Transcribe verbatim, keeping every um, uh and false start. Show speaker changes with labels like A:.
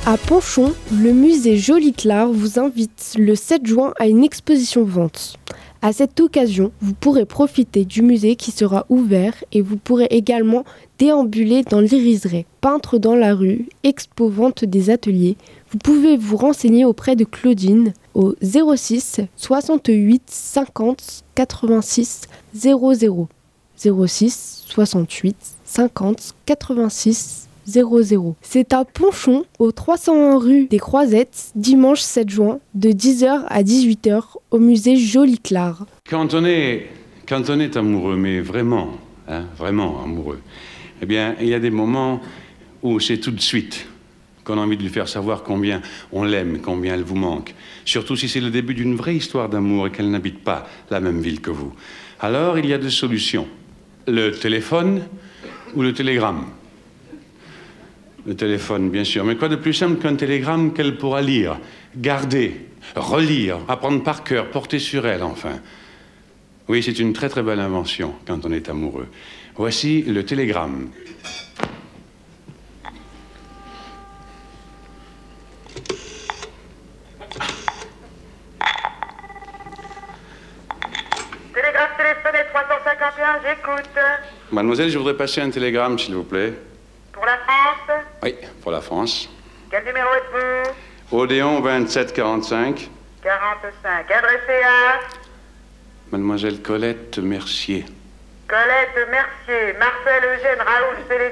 A: À Ponchon, le musée Joli-Clare vous invite le sept juin à une exposition vente. À cette occasion, vous pourrez profiter du musée qui sera ouvert et vous pourrez également déambuler dans l'Iriseray, peintre dans la rue, expo vente des ateliers. Vous pouvez vous renseigner auprès de Claudine au zéro six soixante-huit cinquante quatre-vingt-six zéro zéro zéro six soixante-huit cinquante quatre-vingt-six zéro zéro. C'est à Ponchon, au trois cent un rue des Croisettes, dimanche sept juin, de dix heures à dix-huit heures, au musée Joli-Clare.
B: Quand on est, quand on est amoureux, mais vraiment, hein, vraiment amoureux, eh bien, il y a des moments où c'est tout de suite qu'on a envie de lui faire savoir combien on l'aime, combien elle vous manque. Surtout si c'est le début d'une vraie histoire d'amour et qu'elle n'habite pas la même ville que vous. Alors, il y a deux solutions. Le téléphone ou le télégramme. Le téléphone, bien sûr. Mais quoi de plus simple qu'un télégramme qu'elle pourra lire, garder, relire, apprendre par cœur, porter sur elle, enfin. Oui, c'est une très très belle invention quand on est amoureux. Voici le télégramme.
C: Télégraphe téléphoné trois cent cinquante et un, j'écoute.
B: Mademoiselle, je voudrais passer un télégramme, s'il vous plaît.
C: Pour la France?
B: Oui, pour la France.
C: Quel numéro êtes-vous?
B: Odéon vingt-sept quarante-cinq.
C: quarante-cinq. Adressé à?
B: Mademoiselle Colette Mercier.
C: Colette Mercier, Marcel Eugène Raoul Célestin.